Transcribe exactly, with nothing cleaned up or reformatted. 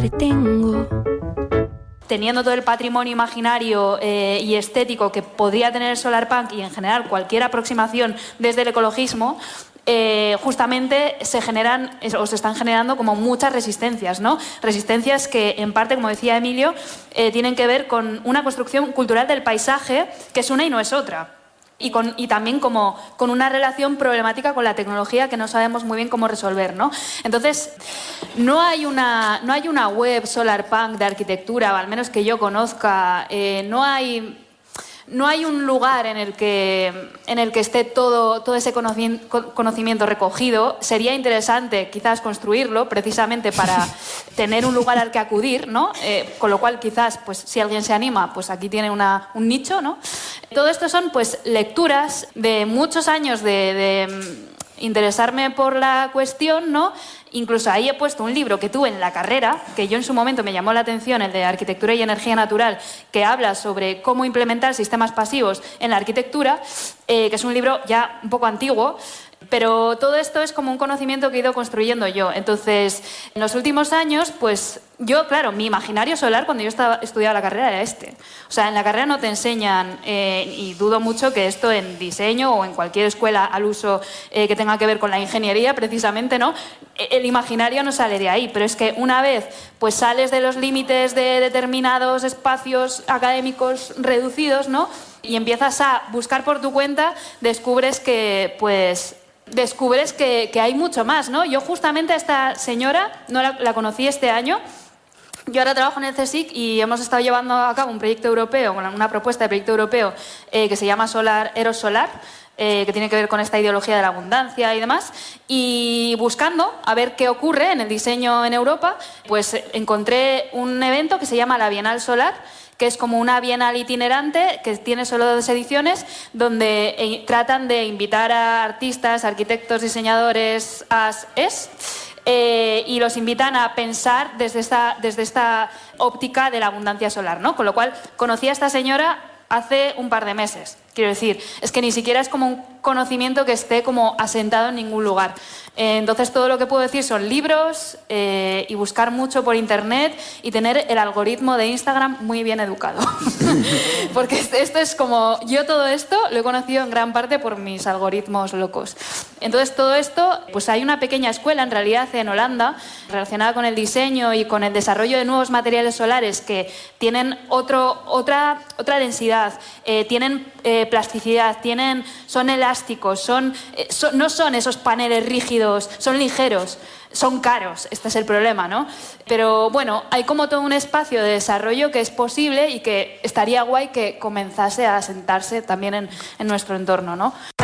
que tengo. Teniendo todo el patrimonio imaginario eh, y estético que podría tener el solarpunk y en general cualquier aproximación desde el ecologismo, eh, justamente se generan o se están generando como muchas resistencias, ¿no? Resistencias que en parte, como decía Emilio, eh, tienen que ver con una construcción cultural del paisaje que es una y no es otra. Y, con, y también como con una relación problemática con la tecnología que no sabemos muy bien cómo resolver, ¿no? Entonces, no hay una, no hay una web solarpunk de arquitectura, o al menos que yo conozca, eh, no hay... No hay un lugar en el que, en el que esté todo, todo ese conocimiento recogido. Sería interesante quizás construirlo precisamente para tener un lugar al que acudir, ¿no? Eh, con lo cual quizás, pues, si alguien se anima, pues aquí tiene una, un nicho, ¿no? Todo esto son pues, lecturas de muchos años de, de interesarme por la cuestión, ¿no? Incluso ahí he puesto un libro que tuve en la carrera, que yo en su momento me llamó la atención, el de Arquitectura y Energía Natural, que habla sobre cómo implementar sistemas pasivos en la arquitectura, eh, que es un libro ya un poco antiguo, pero todo esto es como un conocimiento que he ido construyendo yo. Entonces, en los últimos años, pues yo, claro, mi imaginario solar cuando yo estaba, estudiaba la carrera era este. O sea, en la carrera no te enseñan, eh, y dudo mucho que esto en diseño o en cualquier escuela al uso eh, que tenga que ver con la ingeniería, precisamente, ¿no? El imaginario no sale de ahí, pero es que una vez pues sales de los límites de determinados espacios académicos reducidos, ¿no? Y empiezas a buscar por tu cuenta, descubres que, pues... descubres que, que hay mucho más, ¿no? Yo justamente a esta señora no la, la conocí este año. Yo ahora trabajo en el CSIC y hemos estado llevando a cabo un proyecto europeo, una propuesta de proyecto europeo eh, que se llama Solar, Eros Solar, eh, que tiene que ver con esta ideología de la abundancia y demás. Y buscando a ver qué ocurre en el diseño en Europa, pues encontré un evento que se llama la Bienal Solar, que es como una bienal itinerante que tiene solo dos ediciones, donde eh, tratan de invitar a artistas, arquitectos, diseñadores, as, es, eh, y los invitan a pensar desde esta, desde esta óptica de la abundancia solar, ¿no? Con lo cual, conocí a esta señora hace un par de meses. Quiero decir, es que ni siquiera es como un conocimiento que esté como asentado en ningún lugar. Eh, entonces, todo lo que puedo decir son libros eh, y buscar mucho por internet y tener el algoritmo de Instagram muy bien educado. Porque esto es como... Yo todo esto lo he conocido en gran parte por mis algoritmos locos. Entonces, todo esto... Pues hay una pequeña escuela, en realidad, en Holanda, relacionada con el diseño y con el desarrollo de nuevos materiales solares que tienen otro, otra, otra densidad, eh, tienen eh, plasticidad, tienen, son elásticos, son, eh, son, no son esos paneles rígidos, son ligeros, son caros, este es el problema, ¿no? Pero bueno, hay como todo un espacio de desarrollo que es posible y que estaría guay que comenzase a asentarse también en, en nuestro entorno, ¿no?